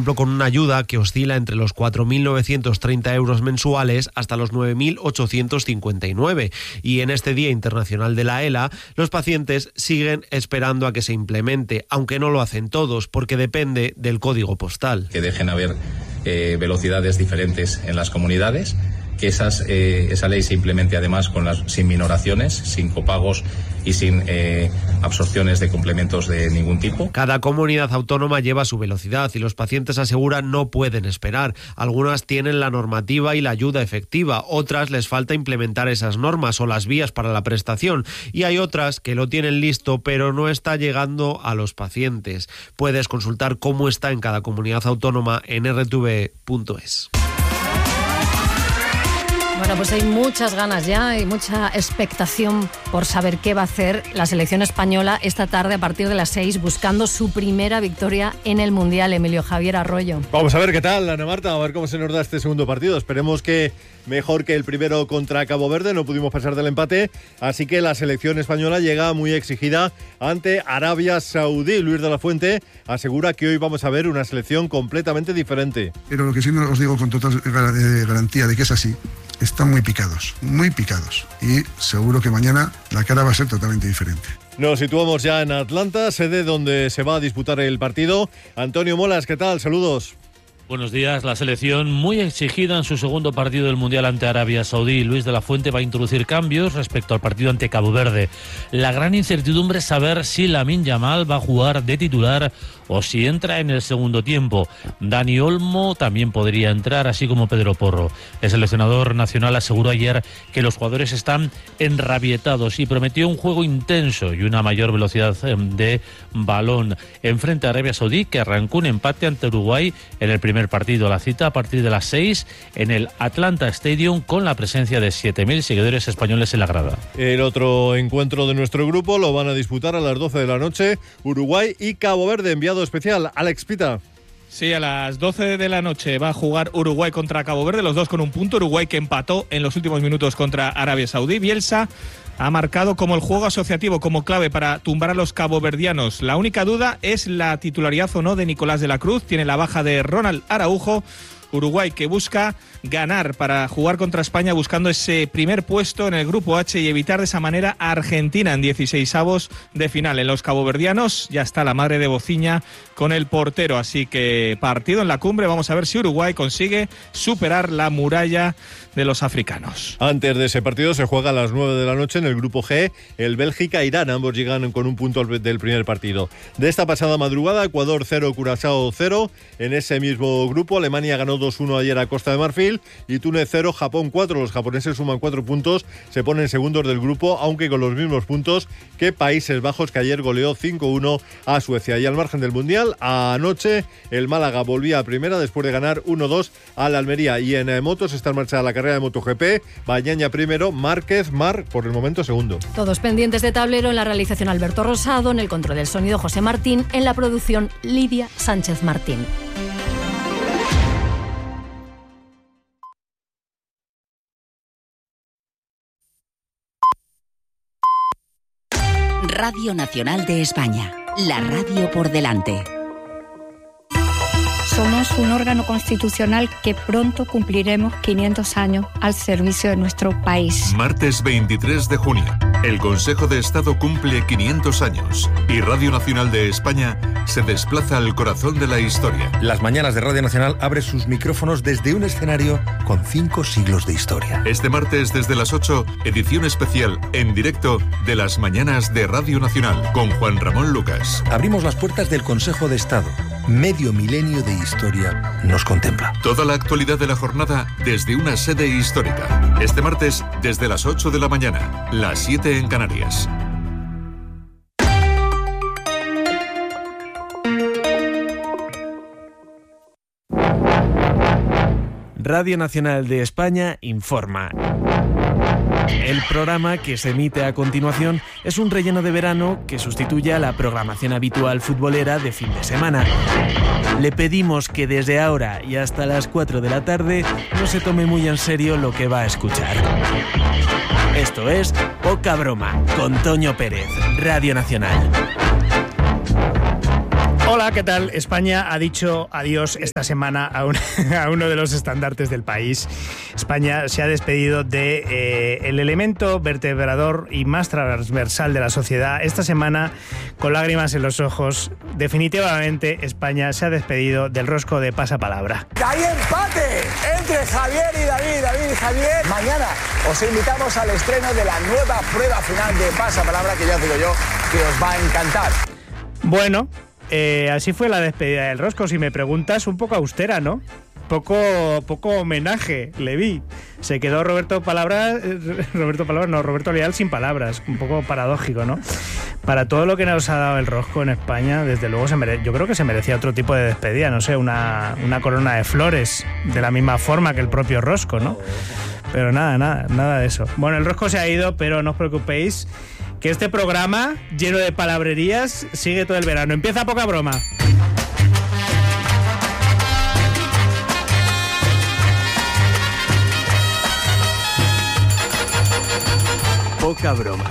ejemplo, con una ayuda que oscila entre los 4.930 euros mensuales hasta los 9.859. Y en este Día Internacional de la ELA, los pacientes siguen esperando a que se implemente, aunque no lo hacen todos, porque depende del código postal. Que dejen haber velocidades diferentes en las comunidades, que esa ley se implemente además sin minoraciones, sin copagos y sin absorciones de complementos de ningún tipo. Cada comunidad autónoma lleva su velocidad y los pacientes aseguran no pueden esperar. Algunas tienen la normativa y la ayuda efectiva, otras les falta implementar esas normas o las vías para la prestación, y hay otras que lo tienen listo pero no está llegando a los pacientes. Puedes consultar cómo está en cada comunidad autónoma en rtv.es. Bueno, pues hay muchas ganas ya y mucha expectación por saber qué va a hacer la selección española esta tarde a partir de las 6, buscando su primera victoria en el Mundial. Emilio Javier Arroyo. Vamos a ver qué tal, Ana Marta, a ver cómo se nos da este segundo partido. Esperemos que mejor que el primero contra Cabo Verde, no pudimos pasar del empate, así que la selección española llega muy exigida ante Arabia Saudí. Luis de la Fuente asegura que hoy vamos a ver una selección completamente diferente. Pero lo que sí os digo con total garantía de que es así, están muy picados, y seguro que mañana la cara va a ser totalmente diferente. Nos situamos ya en Atlanta, sede donde se va a disputar el partido. Antonio Molas, ¿qué tal? Saludos. Buenos días. La selección muy exigida en su segundo partido del Mundial ante Arabia Saudí. Luis de la Fuente va a introducir cambios respecto al partido ante Cabo Verde. La gran incertidumbre es saber si Lamine Yamal va a jugar de titular o si entra en el segundo tiempo. Dani Olmo también podría entrar, así como Pedro Porro. El seleccionador nacional aseguró ayer que los jugadores están enrabietados y prometió un juego intenso y una mayor velocidad de balón. Enfrente a Arabia Saudí, que arrancó un empate ante Uruguay en el primer partido. La cita a partir de las 6 en el Atlanta Stadium, con la presencia de 7.000 seguidores españoles en la grada. El otro encuentro de nuestro grupo lo van a disputar a las 12 de la noche Uruguay y Cabo Verde. Enviado especial, Alex Pita. Sí, a las 12 de la noche va a jugar Uruguay contra Cabo Verde, los dos con un punto. Uruguay que empató en los últimos minutos contra Arabia Saudí. Bielsa ha marcado como el juego asociativo como clave para tumbar a los caboverdianos. La única duda es la titularidad o no de Nicolás de la Cruz. Tiene la baja de Ronald Araujo. Uruguay que busca ganar para jugar contra España, buscando ese primer puesto en el grupo H y evitar de esa manera a Argentina en 16avos de final. En los caboverdianos ya está la madre de Bociña con el portero, así que partido en la cumbre. Vamos a ver si Uruguay consigue superar la muralla de los africanos. Antes de ese partido se juega a las 9 de la noche en el grupo G, el Bélgica-Irán. Ambos llegan con un punto del primer partido. De esta pasada madrugada, Ecuador 0, Curazao 0. En ese mismo grupo, Alemania ganó 2-1 ayer a Costa de Marfil y Túnez 0, Japón 4. Los japoneses suman 4 puntos, se ponen segundos del grupo, aunque con los mismos puntos que Países Bajos, que ayer goleó 5-1 a Suecia. Y al margen del Mundial, anoche el Málaga volvía a primera después de ganar 1-2 al Almería. Y en motos está en marcha la carrera de MotoGP. Bañaña primero, Márquez, por el momento segundo. Todos pendientes de tablero. En la realización Alberto Rosado, en el control del sonido José Martín, en la producción Lidia Sánchez Martín. Radio Nacional de España, la radio por delante. Somos un órgano constitucional que pronto cumpliremos 500 años al servicio de nuestro país. Martes 23 de junio, el Consejo de Estado cumple 500 años y Radio Nacional de España se desplaza al corazón de la historia. Las mañanas de Radio Nacional abre sus micrófonos desde un escenario con 5 siglos de historia. Este martes desde las 8, edición especial en directo de las mañanas de Radio Nacional con Juan Ramón Lucas. Abrimos las puertas del Consejo de Estado. Medio milenio de historia nos contempla. Toda la actualidad de la jornada desde una sede histórica. Este martes desde las 8 de la mañana, las 7 en Canarias. Radio Nacional de España informa. El programa que se emite a continuación es un relleno de verano que sustituye a la programación habitual futbolera de fin de semana. Le pedimos que desde ahora y hasta las 4 de la tarde no se tome muy en serio lo que va a escuchar. Esto es Poca Broma, con Toño Pérez, Radio Nacional. Hola, ¿qué tal? España ha dicho adiós esta semana a uno de los estandartes del país. España se ha despedido de el elemento vertebrador y más transversal de la sociedad. Esta semana, con lágrimas en los ojos, definitivamente España se ha despedido del rosco de Pasapalabra. ¡Hay empate entre Javier y David! David y Javier, mañana os invitamos al estreno de la nueva prueba final de Pasapalabra, que ya os digo yo que os va a encantar. Bueno, así fue la despedida del rosco. Si me preguntas, un poco austera, ¿no? Poco homenaje le vi. Se quedó Roberto Leal sin palabras. Un poco paradójico, ¿no? Para todo lo que nos ha dado el rosco en España, desde luego yo creo que se merecía otro tipo de despedida, no sé, una corona de flores, de la misma forma que el propio rosco, ¿no? Pero nada de eso. Bueno, el rosco se ha ido, pero no os preocupéis, que este programa, lleno de palabrerías, sigue todo el verano. Empieza Poca Broma. Poca Broma.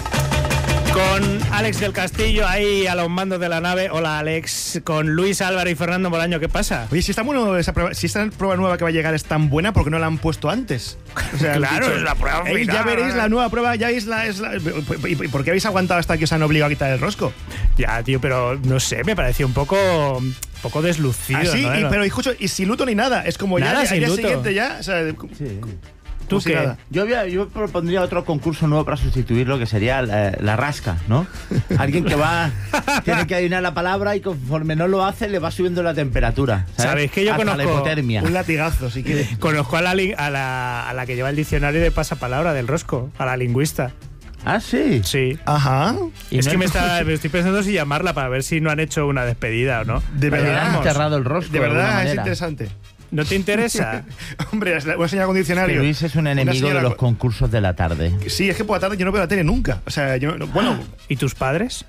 Con Alex del Castillo ahí a los mandos de la nave. Hola, Alex. Con Luis Álvaro y Fernando Bolaño. ¿Qué pasa? Oye, si está bueno esa prueba, si esta prueba nueva que va a llegar es tan buena, ¿por qué no la han puesto antes? O sea, claro, es la prueba final. Ya veréis la nueva prueba, ya es la... ¿Y por qué habéis aguantado hasta que os han obligado a quitar el rosco? Ya, tío, pero no sé, me pareció un poco deslucido. Ah, sí, ¿no? pero escucho, y sin luto ni nada. Es como nada, ya al día siguiente ya... O sea, sí. ¿Tú qué? Nada. Yo propondría otro concurso nuevo para sustituir lo que sería la rasca, ¿no? Alguien que tiene que adivinar la palabra y conforme no lo hace le va subiendo la temperatura. ¿Sabéis que yo conozco la hipotermia? Un latigazo, si quieres. Conozco a la que lleva el diccionario de pasapalabra del rosco, a la lingüista. ¿Ah, sí? Sí. Ajá. Es que me estoy pensando si llamarla para ver si no han hecho una despedida o no. De verdad. Han enterrado el rosco. De verdad, es interesante. ¿No te interesa? Hombre, voy a enseñar con diccionario. Luis es un enemigo de los concursos de la tarde. Sí, es que por la tarde yo no veo la tele nunca. O sea, bueno. ¿Y tus padres?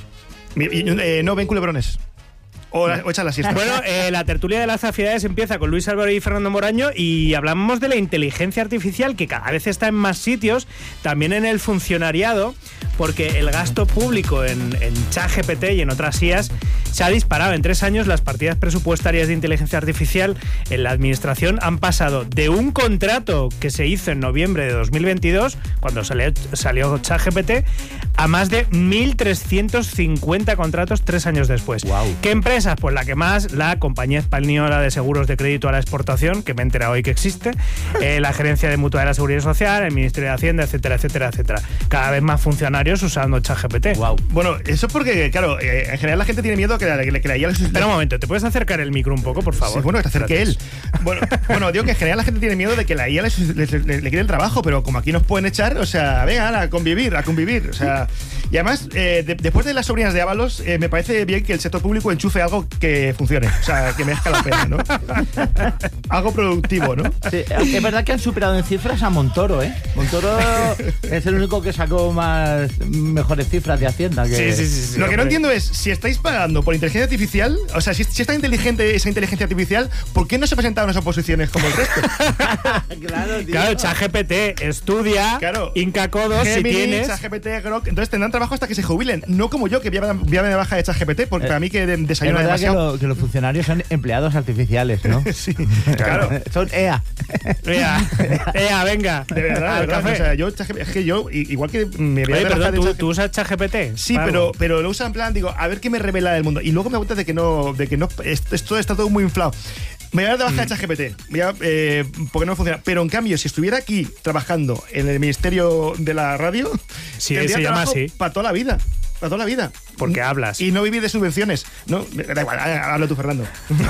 No ven culebrones. O echan la siesta. Bueno, la tertulia de las aficionadas empieza con Luis Álvaro y Fernando Moraño y hablamos de la inteligencia artificial, que cada vez está en más sitios, también en el funcionariado, porque el gasto público en ChatGPT y en otras IAs se ha disparado. En 3 años las partidas presupuestarias de inteligencia artificial en la administración han pasado de un contrato que se hizo en noviembre de 2022, cuando salió ChatGPT, a más de 1.350 contratos 3 años después. Wow. ¿Qué empresas? Pues la que más, la Compañía Española de Seguros de Crédito a la Exportación, que me he enterado hoy que existe, la Gerencia de Mutua de la Seguridad Social, el Ministerio de Hacienda, etcétera, etcétera, etcétera. Cada vez más funcionarios usando ChatGPT. Wow. Bueno, eso es porque, claro, en general la gente tiene miedo que la IA... Espera un momento, ¿te puedes acercar el micro un poco, por favor? Sí, bueno, que te acerque él. Bueno, digo que en general la gente tiene miedo de que la IA le quite el trabajo, pero como aquí nos pueden echar, o sea, venga, a convivir. O sea, y además, después de las sobrinas de Ábalos, me parece bien que el sector público enchufe algo que funcione, o sea, que merezca la pena, ¿no? Algo productivo, ¿no? Sí, es verdad que han superado en cifras a Montoro, ¿eh? Montoro es el único que sacó mejores cifras de Hacienda. Sí. Lo que no entiendo es, si estáis pagando por inteligencia artificial, o sea, si está inteligente esa inteligencia artificial, ¿por qué no se presentaron esas oposiciones como el resto? Claro, ChatGPT estudia, hinca codos, Gemini, si tienes... ChatGPT, Grok, entonces tendrán trabajo hasta que se jubilen, no como yo, que voy a de baja de ChatGPT, porque para mí que desayuno demasiado. Que los funcionarios son empleados artificiales, ¿no? Sí, claro. Son EA. EA, venga. De verdad, café. O sea, yo, igual que me voy a ver perdón, ¿tú usas ChatGPT? Sí, pero lo uso en plan, digo, a ver qué me revela del mundo. Y luego me cuenta de que no, esto está todo muy inflado. Me voy a dar de baja de ChatGPT, porque no funciona. Pero en cambio, si estuviera aquí trabajando en el Ministerio de la Radio, tendría se llama así. Para toda la vida. Para toda la vida. Porque hablas. Y no vivir de subvenciones. No, da igual, habla tú, Fernando.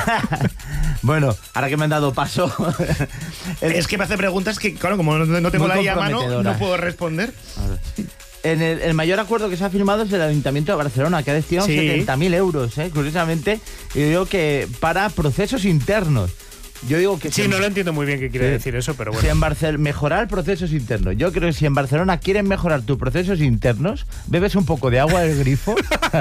Bueno, ahora que me han dado paso... Es que me hace preguntas que, claro, como no tengo la IA a mano, no puedo responder. El mayor acuerdo que se ha firmado es el Ayuntamiento de Barcelona, que ha destinado 70.000 euros, curiosamente, y digo que para procesos internos. Yo digo que no lo entiendo muy bien qué quiere decir eso, pero bueno. Si en Barcelona mejorar procesos internos. Yo creo que si en Barcelona quieren mejorar tus procesos internos, bebes un poco de agua del grifo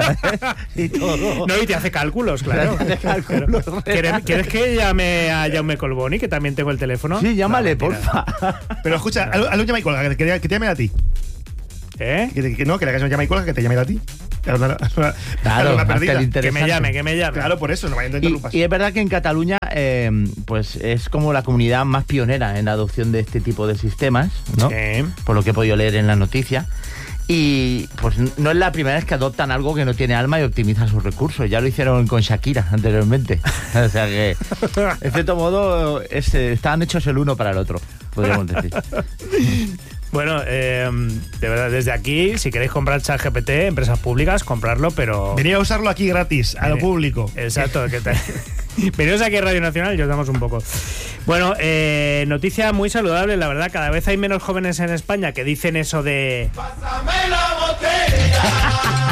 y todo. No, y te hace cálculos, claro. ¿Quieres que llame a Jaume Colboni, que también tengo el teléfono? Sí, llámale, porfa. Pero escucha, a lo llama y colga, que te llame a ti. Que no, que le hagas una llama y cuelga, que te llame a ti. Claro, que me llame. Claro, por eso, no vayan a interrumpir. Y es verdad que en Cataluña pues es como la comunidad más pionera en la adopción de este tipo de sistemas, ¿no? Sí. Por lo que he podido leer en las noticias. Y pues no es la primera vez que adoptan algo que no tiene alma y optimiza sus recursos. Ya lo hicieron con Shakira anteriormente. O sea que, en cierto modo, estaban hechos el uno para el otro, podríamos decir. Bueno, de verdad, desde aquí, si queréis comprar ChatGPT, empresas públicas, comprarlo, pero... Venía a usarlo aquí gratis, a lo público. Exacto. Venidos aquí a Radio Nacional y os damos un poco. Bueno, noticia muy saludable, la verdad. Cada vez hay menos jóvenes en España que dicen eso de... ¡Pásame la botella!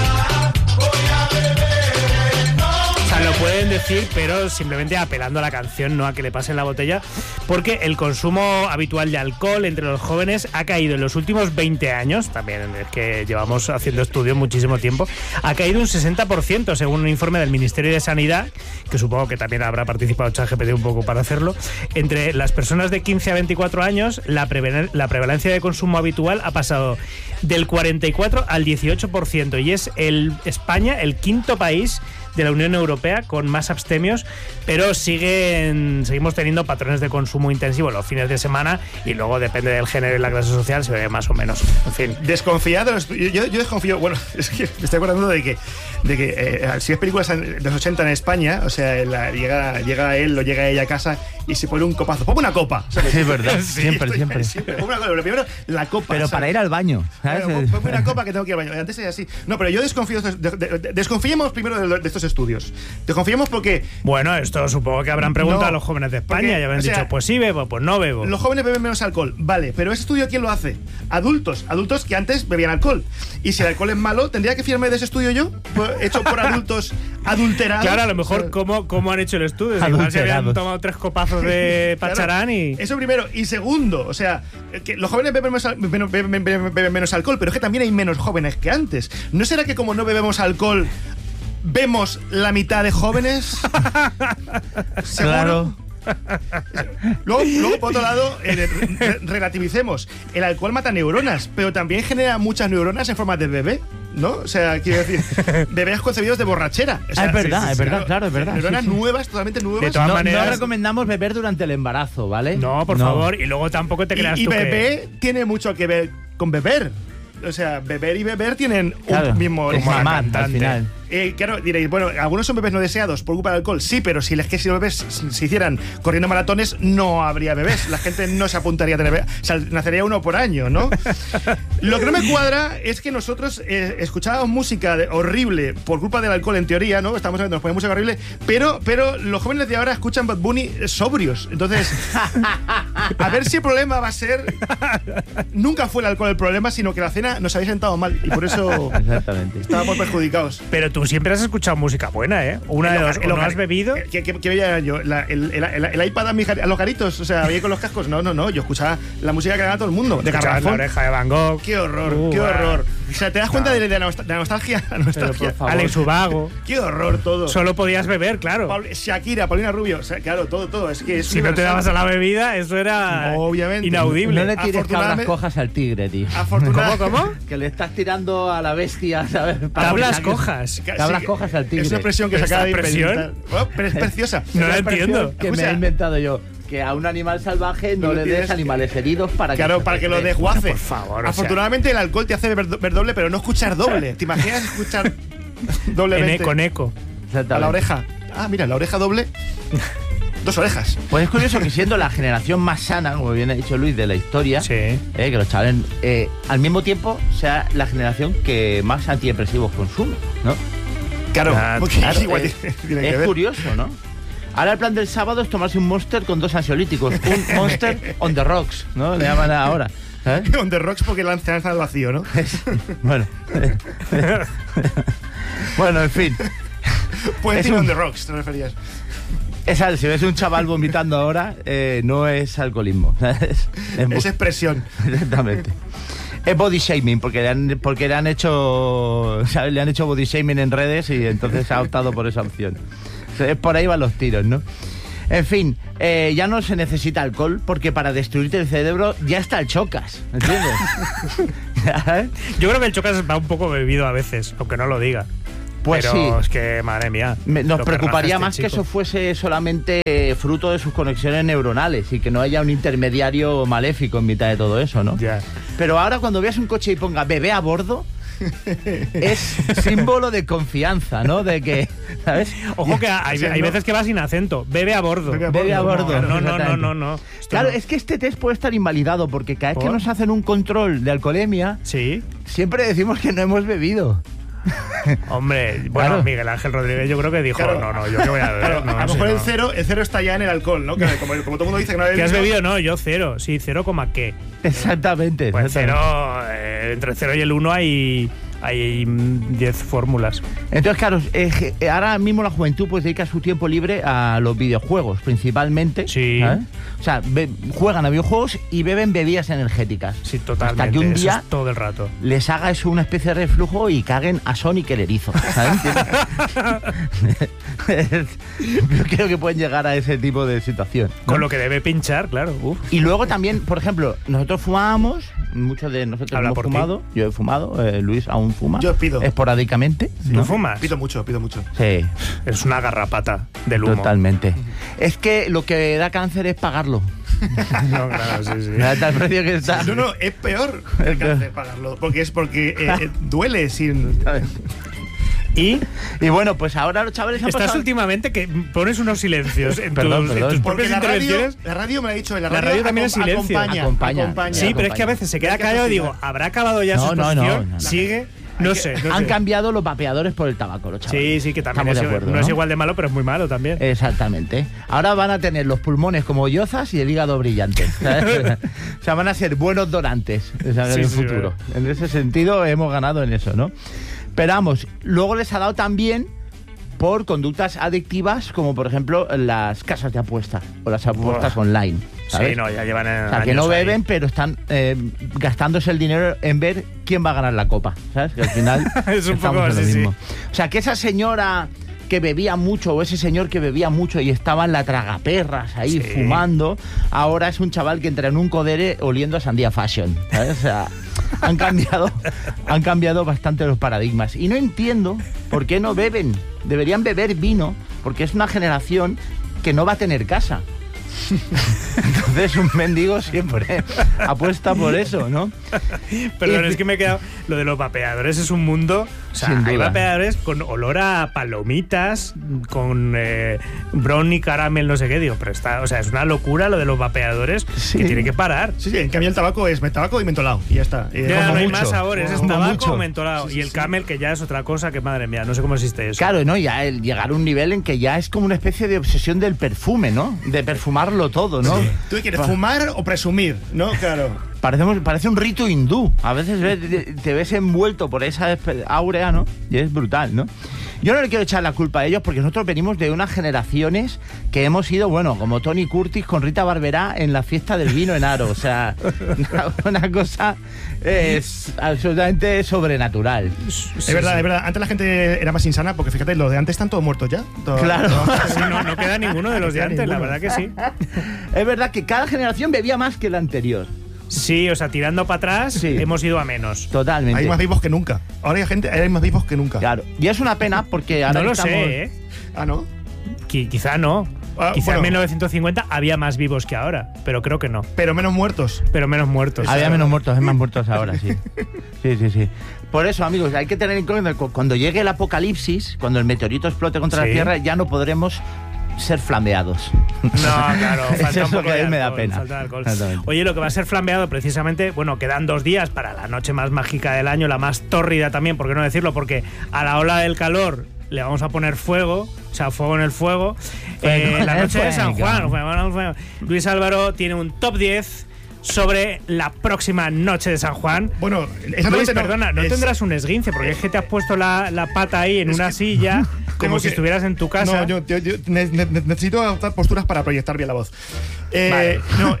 Lo pueden decir, pero simplemente apelando a la canción, no a que le pasen la botella, porque el consumo habitual de alcohol entre los jóvenes ha caído en los últimos 20 años, también es que llevamos haciendo estudios muchísimo tiempo, ha caído un 60% según un informe del Ministerio de Sanidad, que supongo que también habrá participado ChatGPT un poco para hacerlo. Entre las personas de 15 a 24 años, la prevalencia de consumo habitual ha pasado del 44 al 18%, y es España el quinto país de la Unión Europea con más abstemios, pero seguimos teniendo patrones de consumo intensivo los fines de semana, y luego depende del género y la clase social, se ve más o menos. En fin. Desconfiado, yo desconfío, bueno, es que me estoy acordando de que si es películas de los 80 en España, o sea, llega él o llega ella a casa y se pone un copazo. Ponme una copa. ¿Sabes? Sí, es verdad, siempre. Ponme una copa, pero primero la copa. Pero para ir al baño, ¿sabes? Ponme una copa que tengo que ir al baño. Antes era así. No, pero yo desconfío. Desconfiemos primero de estos estudios. Desconfiemos porque... Bueno, esto supongo que habrán preguntado a los jóvenes de España y habrán dicho, pues sí bebo, pues no bebo. Los jóvenes beben menos alcohol, vale, pero ese estudio ¿quién lo hace? Adultos que antes bebían alcohol. Y si el alcohol es malo, ¿tendría que fiarme de ese estudio yo? Hecho por adultos adulterados. Claro, a lo mejor ¿cómo han hecho el estudio? Igual se habían tomado 3 copazos de pacharán y... Eso primero. Y segundo, o sea, que los jóvenes beben menos alcohol, pero es que también hay menos jóvenes que antes. ¿No será que como no bebemos alcohol, vemos la mitad de jóvenes? Claro. Luego, por otro lado, relativicemos. El alcohol mata neuronas, pero también genera muchas neuronas en forma de bebé, ¿no? O sea, quiero decir, bebés concebidos de borrachera. O sea, es verdad, claro, es verdad. Neuronas nuevas, totalmente nuevas. De todas maneras, no recomendamos beber durante el embarazo, ¿vale? No, por favor. Y luego tampoco te creas tú que... Y bebé tiene mucho que ver con beber. O sea, beber y beber tienen un mismo origen. Al final. Claro, diréis, bueno, algunos son bebés no deseados por culpa del alcohol. Sí, pero si los bebés se hicieran corriendo maratones, no habría bebés. La gente no se apuntaría a tener bebés. O sea, nacería uno por año, ¿no? Lo que no me cuadra es que nosotros escuchábamos música horrible por culpa del alcohol, en teoría, ¿no? Estamos hablando, nos ponen música horrible, pero los jóvenes de ahora escuchan Bad Bunny sobrios. Entonces, a ver si el problema va a ser... Nunca fue el alcohol el problema, sino que la cena nos había sentado mal y por eso estábamos perjudicados. Pero tú siempre has escuchado música buena, ¿eh? Una de dos, ¿no has bebido? ¿Qué veía yo? ¿El iPad a los garitos? O sea, veía con los cascos. No, yo escuchaba la música que ganaba todo el mundo. De Garrafón. La Oreja de Van Gogh. Qué horror, qué horror. O sea, ¿te das cuenta de la nostalgia? Alex Ubago. Qué horror todo. Solo podías beber, claro. Shakira, Paulina Rubio. O sea, claro, todo. Es que si no te dabas a la bebida, eso era inaudible. No le tires cabras cojas al tigre, tío. ¿Cómo? Que le estás tirando a la bestia, ¿sabes? Tablas cojas. Cabras cojas al tigre. Es una expresión que se acaba de inventar. Pero es preciosa. No la entiendo. Que me he inventado yo. Que a un animal salvaje no le des animales heridos para que... Claro, para que lo desguace. Por favor. Afortunadamente el alcohol te hace ver doble, pero no escuchar doble. ¿Te imaginas escuchar doblemente? Con eco. A la oreja. Ah, mira, la oreja doble. 2 orejas. Pues es curioso que siendo la generación más sana, como bien ha dicho Luis, de la historia, que los chavales al mismo tiempo sea la generación que más antidepresivos consume, ¿no? Claro, igual tiene que ver. Curioso, ¿no? Ahora el plan del sábado es tomarse un Monster con 2 ansiolíticos. Un Monster on the rocks, ¿no? Le llaman ahora. ¿Sabes? On the rocks porque lanzan al vacío, ¿no? Bueno. Bueno, en fin. Puedes decir on the rocks, te referías. Si ves un chaval vomitando ahora, no es alcoholismo. Es expresión. Exactamente. Es body shaming, porque le han hecho body shaming en redes y entonces ha optado por esa opción. Por ahí van los tiros, ¿no? En fin, ya no se necesita alcohol porque para destruirte el cerebro ya está el chocas, ¿entiendes? Yo creo que el Chocas va un poco bebido a veces, aunque no lo diga. Pues pero sí. Es que, madre mía. Nos preocuparía más que eso fuese solamente fruto de sus conexiones neuronales y que no haya un intermediario maléfico en mitad de todo eso, ¿no? Ya. Pero ahora cuando veas un coche y ponga bebé a bordo, es símbolo de confianza, ¿no? De que, ¿sabes? Ojo que hay veces que va sin acento. Bebe a bordo. Bebe a bordo. No. Claro, es que este test puede estar invalidado porque cada vez que nos hacen un control de alcoholemia, siempre decimos que no hemos bebido. Hombre, bueno, claro. Miguel Ángel Rodríguez yo creo que dijo, no, yo qué voy a beber. Claro, a lo mejor el cero está ya en el alcohol, ¿no? Como todo el mundo dice que no ha bebido. ¿Qué has bebido? No, yo 0. Sí, 0, ¿qué? Exactamente. Pues 0, entre el 0 y el 1 hay 10 fórmulas. Entonces, claro, ahora mismo la juventud pues dedica su tiempo libre a los videojuegos, principalmente. Sí. ¿sabes? O sea, juegan a videojuegos y beben bebidas energéticas. Sí, totalmente. Hasta que un día eso es todo el rato les haga eso una especie de reflujo y caguen a Sonic el erizo. ¿Sabes? Yo creo que pueden llegar a ese tipo de situación, ¿no? Con lo que debe pinchar, claro. Uf. Y luego también, por ejemplo, nosotros fumábamos, muchos de nosotros hemos fumado. Ti. Yo he fumado, Luis aún fuma. Yo pido. Esporádicamente. ¿No? ¿Tú fumas? Pido mucho. Sí. Es una garrapata del humo. Totalmente. Es que lo que da cáncer es pagarlo. No, claro, sí. Hasta el precio que está. No, es peor el cáncer pagarlo. Porque duele sin... ¿Y? Bueno, pues ahora los chavales han Estás pasado... últimamente que pones unos silencios en perdón. tus propias intervenciones. La radio me lo ha dicho, la radio también es silencio. Acompaña. Sí, pero es que a veces se queda callado y digo, ¿habrá acabado ya su exposición? No. ¿Sigue? No sé. Han cambiado los vapeadores por el tabaco, los chavales. Sí, que también no es igual de malo, pero es muy malo también. Exactamente. Ahora van a tener los pulmones como yozas y el hígado brillante, ¿sabes? O sea, van a ser buenos donantes en el futuro. En ese sentido hemos ganado en eso, ¿no? Pero vamos, luego les ha dado también por conductas adictivas, como por ejemplo las casas de apuestas o las apuestas online, ¿sabes? Sí, ya llevan o sea, que no beben, pero están gastándose el dinero en ver quién va a ganar la copa, ¿sabes? Que al final es un poco así, lo mismo. O sea, que esa señora que bebía mucho o ese señor que bebía mucho y estaba en la tragaperras ahí fumando, ahora es un chaval que entra en un codere oliendo a sandía fashion, ¿sabes? O sea, han cambiado bastante los paradigmas y no entiendo por qué no beben. Deberían beber vino porque es una generación que no va a tener casa. Entonces un mendigo siempre apuesta por eso, ¿no? Perdón, es que me he quedado... Lo de los vapeadores es un mundo... O sea, hay vapeadores con olor a palomitas, con brownie, caramel, no sé qué. Digo, pero es una locura lo de los vapeadores que tiene que parar. Sí, en cambio el tabaco es tabaco y mentolado y ya está. Ya no hay más sabores, es tabaco o mentolado. Y el camel, que ya es otra cosa que, madre mía, no sé cómo existe eso. Claro, ¿no? Ya el llegar a un nivel en que ya es como una especie de obsesión del perfume, ¿no? De perfumarlo todo, ¿no? Sí. ¿Tú quieres fumar o presumir? ¿No? Claro. Parece un rito hindú. A veces te ves envuelto por esa áurea, ¿no? Y es brutal, ¿no? Yo no le quiero echar la culpa a ellos porque nosotros venimos de unas generaciones que hemos ido, bueno, como Tony Curtis con Rita Barberá en la fiesta del vino en Aro. O sea, una cosa es absolutamente sobrenatural. Es verdad. Antes la gente era más insana porque fíjate, los de antes están todos muertos ya. Claro. Sí, no queda ninguno de los de antes, la verdad que sí. Es verdad que cada generación bebía más que la anterior. Sí, o sea, tirando para atrás, hemos ido a menos. Totalmente. Hay más vivos que nunca. Ahora hay más vivos que nunca. Claro. Y es una pena porque ahora no lo estamos... sé, ¿eh? Ah, ¿no? Quizá no. Quizá en 1950 había más vivos que ahora, pero creo que no. Pero menos muertos. Había menos muertos, hay más muertos ahora, sí. Sí. Por eso, amigos, hay que tener en cuenta que cuando llegue el apocalipsis, cuando el meteorito explote contra la Tierra, ya no podremos ser flambeados. No, claro, falta un poco que a de mí me da alcohol, pena. falta de alcohol. Oye, lo que va a ser flambeado precisamente, bueno, quedan 2 días para la noche más mágica del año, la más tórrida también, ¿por qué no decirlo? Porque a la ola del calor le vamos a poner fuego, o sea, fuego en el fuego. La noche de San Juan. Luis Álvaro tiene un top 10 sobre la próxima noche de San Juan. Bueno, Luis, perdona, no tendrás un esguince, porque es que te has puesto la pata ahí en una silla, como si estuvieras en tu casa. No, yo necesito adoptar posturas para proyectar bien la voz. Vale.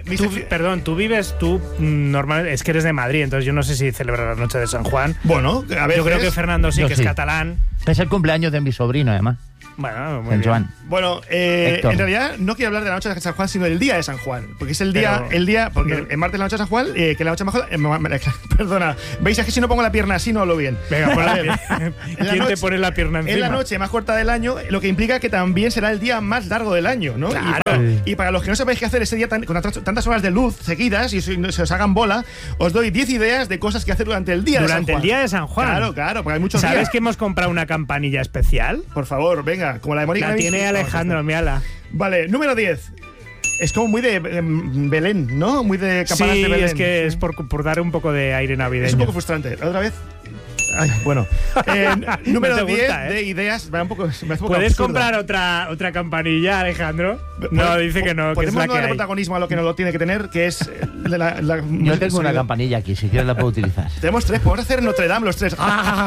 Tú vives, normalmente, es que eres de Madrid, entonces yo no sé si celebras la noche de San Juan. Bueno, a ver. Yo creo que Fernando sí, que es catalán. Es el cumpleaños de mi sobrino, además. Bueno, muy San bien. Juan. Bueno, en realidad no quiero hablar de la noche de San Juan, sino del día de San Juan. Porque es el día, porque el martes es la noche de San Juan, que la noche mejor. Perdona, veis, es que si no pongo la pierna así no hablo bien. Venga, pon la pierna. ¿Quién te pone la pierna encima? Es la noche más corta del año, lo que implica que también será el día más largo del año, ¿no? Claro. Y para los que no sabéis qué hacer ese día con tantas horas de luz seguidas y se os hagan bola, os doy 10 ideas de cosas que hacer durante el día de San Juan. Durante el día de San Juan. Claro, porque hay muchos días. ¿Sabes que hemos comprado una campanilla especial? Por favor, venga, como la de Mónica. La tiene Alejandro, mírala. Vale, número 10. Es como muy de Belén, ¿no? Muy de campanas de Belén. Es que es por dar un poco de aire navideño. Es un poco frustrante. ¿Otra vez? Ay, bueno. Número no 10 gusta, de ideas. Me hace un poco ¿Puedes absurda. comprar otra campanilla, Alejandro? No, dice que no, que es la que darle hay. protagonismo a lo que no lo tiene que tener, que es Yo tengo una campanilla aquí, si quieres la puedo utilizar. Tenemos 3, podemos hacer Notre Dame los 3.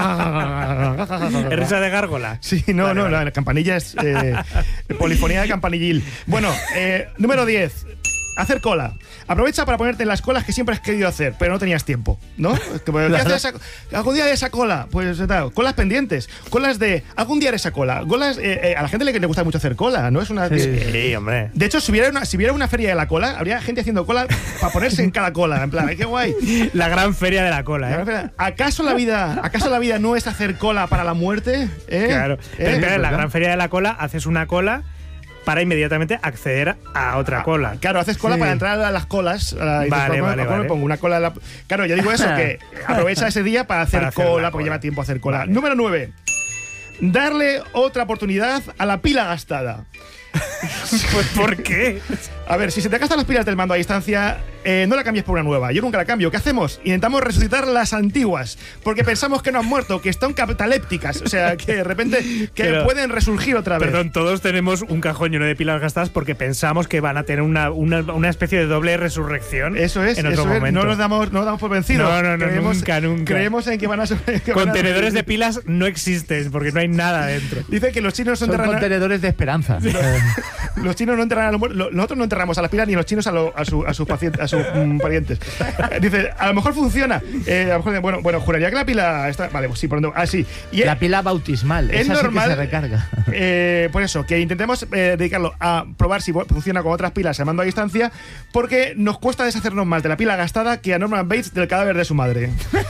¿Es risa de gárgola? Sí, no, la campanilla es polifonía de campanillil. Bueno, número 10. Hacer cola. Aprovecha para ponerte en las colas que siempre has querido hacer, pero no tenías tiempo, ¿no? ¿Algún día de esa cola? Pues colas pendientes. Colas de... ¿Algún día de esa cola? Colas... a la gente le gusta mucho hacer cola, ¿no? Es una... Sí, hombre. De hecho, si hubiera una feria de la cola, habría gente haciendo cola para ponerse en cada cola. En plan, ¡qué guay! La gran feria de la cola, ¿eh? ¿Acaso la vida no es hacer cola para la muerte? Claro. Pero en la gran feria de la cola haces una cola para inmediatamente acceder a otra cola. Claro, haces cola para entrar a las colas. Vale. Me pongo una cola Claro, yo digo eso, que aprovecha ese día para hacer cola, porque lleva tiempo hacer cola. Vale. Número 9. Darle otra oportunidad a la pila gastada. Pues ¿por qué? A ver, si se te gastan las pilas del mando a distancia, no la cambies por una nueva. Yo nunca la cambio. ¿Qué hacemos? Intentamos resucitar las antiguas, porque pensamos que no han muerto, que están catalépticas. O sea, que de repente pueden resurgir otra vez. Perdón, todos tenemos un cajón lleno de pilas gastadas porque pensamos que van a tener una especie de doble resurrección. Eso es, en otro momento. No nos damos por vencidos. No, nunca. Creemos en que van a... Contenedores de pilas no existen porque no hay nada dentro. Dice que los chinos son contenedores de esperanza. Los chinos no enterran a los muertos. Nosotros no enterramos a las pilas ni los chinos a sus parientes. Dice, a lo mejor funciona. A lo mejor, bueno, juraría que la pila está. Vale, pues sí, por donde. Sí. Y la pila bautismal. Es esa normal. Sí que se recarga. Por eso, que intentemos dedicarlo a probar si funciona con otras pilas llamando a distancia, porque nos cuesta deshacernos más de la pila gastada que a Norman Bates del cadáver de su madre.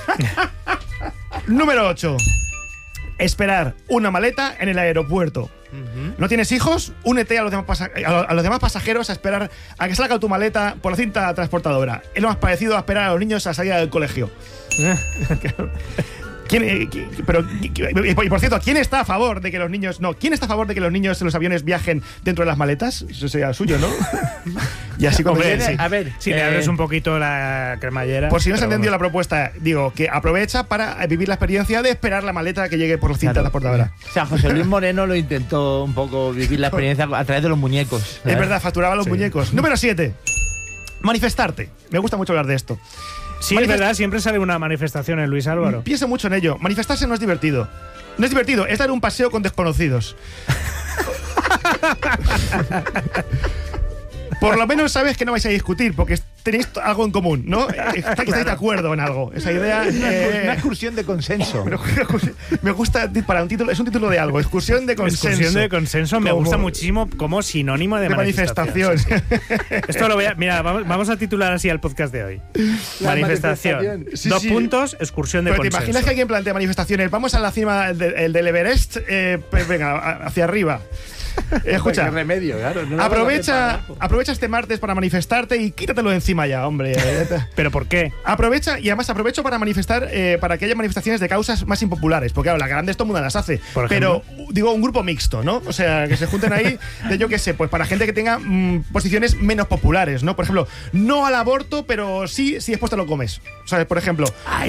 Número 8. Esperar una maleta en el aeropuerto. ¿No tienes hijos? Únete a los demás pasajeros a esperar a que salga tu maleta por la cinta transportadora. Es lo más parecido a esperar a los niños a salir del colegio. Y por cierto, ¿quién está a favor de que los niños en los aviones viajen dentro de las maletas? Eso sería suyo, ¿no? Y así como a ver, si le abres un poquito la cremallera. Por si no se ha entendido la propuesta, digo que aprovecha para vivir la experiencia de esperar la maleta que llegue por la cinta transportadora. O sea, José Luis Moreno lo intentó un poco vivir la experiencia a través de los muñecos. ¿Sabes? Es verdad, facturaba los muñecos. Número 7. Manifestarte. Me gusta mucho hablar de esto. Sí, es verdad, siempre sale una manifestación en Luis Álvaro. Pienso mucho en ello. Manifestarse no es divertido. No es divertido, es dar un paseo con desconocidos. Por lo menos sabes que no vais a discutir, porque tenéis algo en común, ¿no? Estáis de acuerdo en algo. Esa idea... una excursión de consenso. Me gusta, para un título, es un título de algo. Excursión de consenso. Excursión de consenso me gusta muchísimo como sinónimo de manifestación. Sí. Esto lo voy a... Mira, vamos a titular así al podcast de hoy. Manifestación. Sí, Dos puntos, excursión de consenso. ¿Te imaginas que alguien plantea manifestaciones? Vamos a la cima del Everest, pues venga, hacia arriba. Escucha, ¿qué remedio? Claro, no aprovecha este martes para manifestarte y quítatelo de encima ya, hombre. ¿Pero por qué? Aprovecho para manifestar, para que haya manifestaciones de causas más impopulares, porque claro, las grandes todo el mundo las hace, pero digo, un grupo mixto, ¿no? O sea, que se junten ahí, de yo qué sé, pues para gente que tenga posiciones menos populares, ¿no? Por ejemplo, no al aborto, pero sí, si después te lo comes, ¿sabes? Por ejemplo,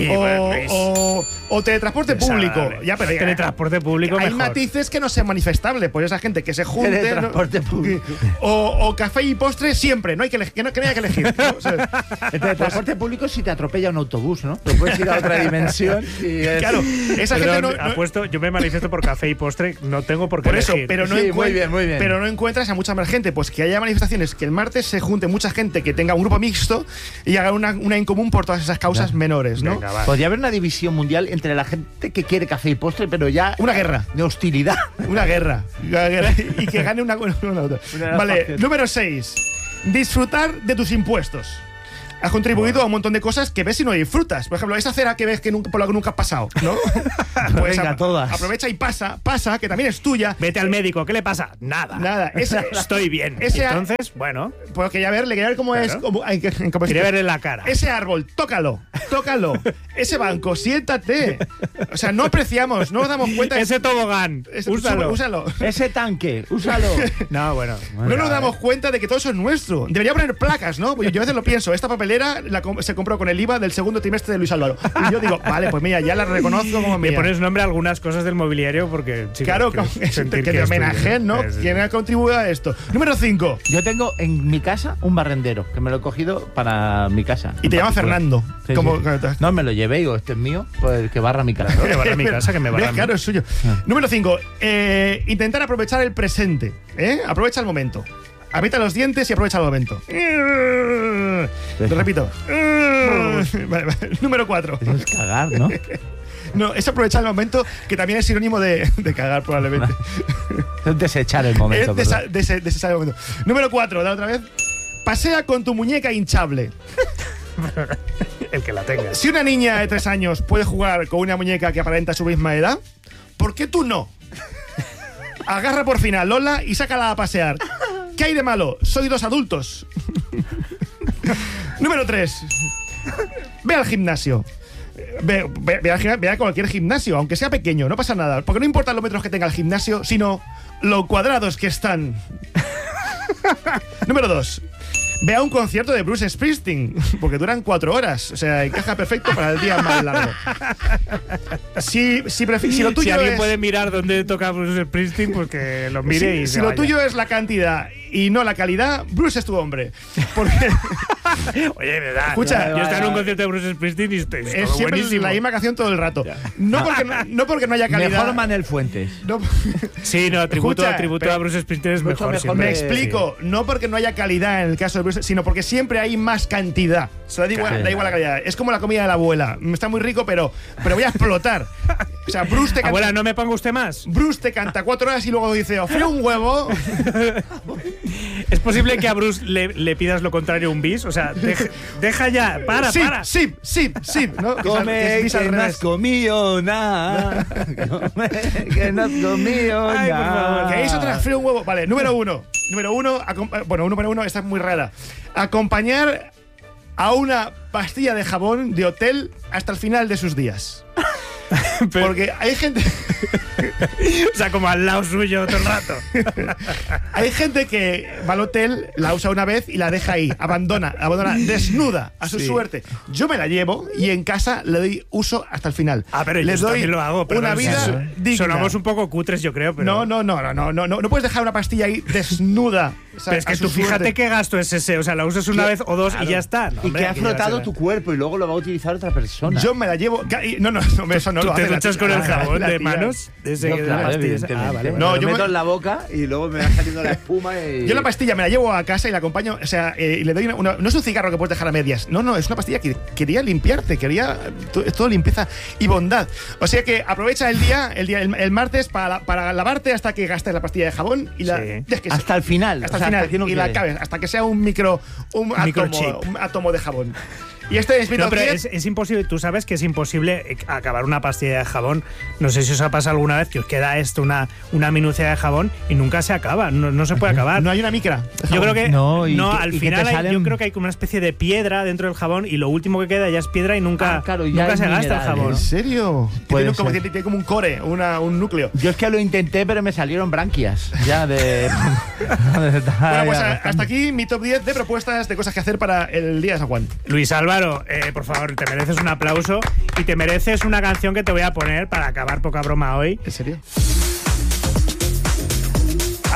o teletransporte público. Ya, pero teletransporte público hay mejor. Matices que no sean manifestables, pues esa gente que se junte, transporte público. O café y postre siempre, no hay que no haya que elegir, ¿no? O sea, el transporte público si te atropella un autobús, ¿no? Te puedes ir a otra dimensión y claro, esa gente no apuesto, yo me manifiesto por café y postre no tengo por qué Por eso, elegir. pero no, muy bien. pero no encuentras a mucha más gente. Pues que haya manifestaciones, que el martes se junte mucha gente que tenga un grupo mixto y haga una en común por todas esas causas menores, ¿no? Venga, va. Podría haber una división mundial entre la gente que quiere café y postre, pero ya... Una guerra. De hostilidad. Una guerra. Y que gane una otra. Vale, número 6. Disfrutar de tus impuestos. Has contribuido a un montón de cosas que ves y no disfrutas. Por ejemplo, esa cera que ves que nunca, por la que nunca has pasado, ¿no? Pues venga, todas. Aprovecha y pasa, que también es tuya. Vete al médico, ¿qué le pasa? Nada. Estoy bien. Entonces, bueno. Pues quería ver cómo claro. es. Quería verle la cara. Ese árbol, tócalo. Ese banco, siéntate. O sea, no apreciamos, no nos damos cuenta. Ese tobogán, úsalo. Ese tanque, úsalo. No, bueno. No nos damos cuenta de que todo eso es nuestro. Debería poner placas, ¿no? Pues yo a veces lo pienso. Esta papelera se compró con el IVA del segundo trimestre de Luis Álvaro. Y yo digo, vale, pues mira, ya la reconozco como mía. Le pones nombre a algunas cosas del mobiliario porque... Claro, que te homenajeen, ¿no? ¿Quién ha contribuido a esto? Número 5. Yo tengo en mi casa un barrendero, que me lo he cogido para mi casa. Y te llama Fernando. Sí, como, sí. No, me lo llevé y digo, este es mío, pues que barra mi casa. Que barra mi casa, que me barra. Claro, es suyo. Número 5. Intentar aprovechar el presente. Aprovecha el momento. Aprieta los dientes y aprovecha el momento. Lo repito. Vale. Número 4. Eso es cagar, ¿no? No, es aprovechar el momento, que también es sinónimo de cagar, probablemente. Es desechar el momento. Desechar el momento. Número 4, dale otra vez. Pasea con tu muñeca hinchable. El que la tenga. Si una niña de 3 años puede jugar con una muñeca que aparenta su misma edad, ¿por qué tú no? Agarra por fin a Lola y sácala a pasear. ¿Qué hay de malo? Soy 2 adultos. Número 3. Ve al gimnasio. Ve a cualquier gimnasio, aunque sea pequeño, no pasa nada. Porque no importa los metros que tenga el gimnasio, sino lo cuadrados que están. Número 2. Ve a un concierto de Bruce Springsteen, porque duran 4 horas. O sea, encaja perfecto para el día más largo. Si lo tuyo si alguien es... puede mirar dónde toca Bruce Springsteen, pues que lo mire y si lo tuyo es la cantidad y no la calidad, Bruce es tu hombre. Porque... Oye, verdad. Escucha, yo estaba en un concierto de Bruce Springsteen y es siempre buenísimo. La misma canción todo el rato. No porque no haya calidad. Mejor Manuel Fuentes. No. Sí, no, tributo Escucha, a Bruce Springsteen es mejor. Me explico. Sí. No porque no haya calidad en el caso de Bruce, sino porque siempre hay más cantidad. O sea, da igual la calidad. Es como la comida de la abuela. Está muy rico, pero voy a explotar. O sea, Bruce te canta... Abuela, ¿no me ponga usted más? Bruce te canta 4 horas y luego dice, ofrece un huevo. ¿Es posible que a Bruce le pidas lo contrario, un bis? O sea, deja ya, para. Sí. ¿No? Come, que no has comido nada. Come, que no has comido nada. Ay, por favor. Que eso te un huevo. Vale, número 1. Número 1, esta es muy rara. Acompañar a una pastilla de jabón de hotel hasta el final de sus días. Porque hay gente... O sea, como al lado suyo todo el rato. Hay gente que va al hotel, la usa una vez y la deja ahí. Abandona, desnuda, a su suerte. Yo me la llevo y en casa le doy uso hasta el final. Pero les doy también lo hago, pero una vida digna. Sonamos un poco cutres, yo creo, pero... No puedes dejar una pastilla ahí desnuda. O sea, pero es que tú fíjate qué gasto es ese. O sea, la usas una vez o dos y ya está. No, hombre, y que ha frotado tu cuerpo y luego lo va a utilizar otra persona. Yo me la llevo... No, eso no lo hace. ¿Te duchas con el jabón de manos? Vale. No, yo me meto en la boca y luego me va saliendo la espuma y... Yo la pastilla me la llevo a casa y la acompaño, o sea, y le doy no es un cigarro que puedes dejar a medias. No, es una pastilla que quería limpiarte, quería todo limpieza y bondad. O sea que aprovecha el martes para lavarte hasta que gastes la pastilla de jabón y hasta el final. Hasta el final y la acabes, hasta que sea un átomo de jabón. Y este es pero es imposible, tú sabes que es imposible acabar una pastilla de jabón. No sé si os ha pasado alguna vez que os queda una minucia de jabón y nunca se acaba, no se puede acabar. No hay una micra. Yo creo que al final yo creo que hay como una especie de piedra dentro del jabón y lo último que queda ya es piedra y nunca se gasta el jabón. ¿En serio? Tiene como un core, un núcleo. Yo es que lo intenté, pero me salieron branquias ya de... Bueno, pues hasta aquí mi top 10 de propuestas de cosas que hacer para el día de San Juan. Luis Álvaro, por favor, te mereces un aplauso y te mereces una canción que te voy a poner para acabar poca broma hoy. ¿En serio?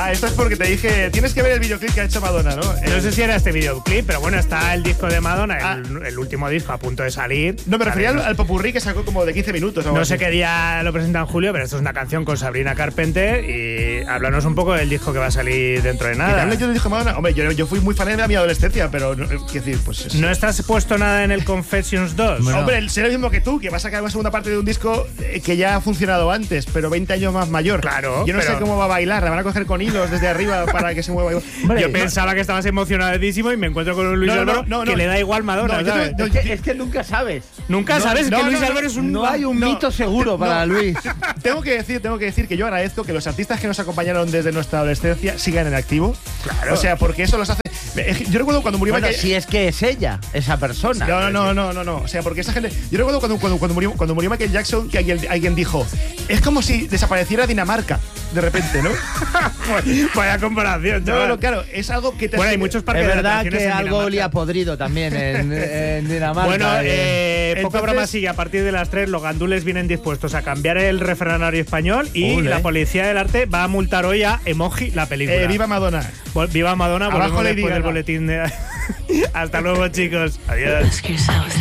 Esto es porque te dije, tienes que ver el videoclip que ha hecho Madonna, ¿no? No sé si era este videoclip, pero bueno, está el disco de Madonna, el último disco a punto de salir. No, me refería al popurrí que sacó como de 15 minutos. No sé qué día lo presenta en julio, pero esto es una canción con Sabrina Carpenter y háblanos un poco del disco que va a salir dentro de nada. ¿Qué yo del disco de Madonna? Hombre, yo fui muy fan de mi adolescencia, pero quiero decir, pues... ¿No estás puesto nada en el Confessions 2? Bueno. Hombre, será lo mismo que tú, que vas a sacar una segunda parte de un disco que ya ha funcionado antes, pero 20 años más mayor. Claro. Yo no sé cómo va a bailar, la van a coger con hilos desde arriba para que se mueva igual. Hombre, yo pensaba que estabas emocionadísimo y me encuentro con un Luis Álvaro que le da igual Madonna. Es que nunca sabes. Nunca sabes que Luis Álvaro es un... No hay un mito seguro para Luis. Tengo que decir que yo agradezco que los artistas que nos acompañaron desde nuestra adolescencia sigan en activo. Claro. O sea, porque eso los hace... Yo recuerdo cuando murió Michael... si es que es ella, esa persona. No. O sea, porque esa gente... Yo recuerdo cuando murió Michael Jackson, que alguien dijo, es como si desapareciera Dinamarca de repente, ¿no? Vaya comparación, chaval. No, claro, es algo que te... Bueno, hay muchos parques de atracciones. Es verdad que algo olía podrido también en Dinamarca. Bueno, poca broma sigue. A partir de las 3 los gandules vienen dispuestos a cambiar el refranerario español y la Policía del Arte va a multar hoy a Emoji, la película. Viva Madonna. Viva Madonna. Abajo después del boletín de... Hasta luego, chicos. Adiós.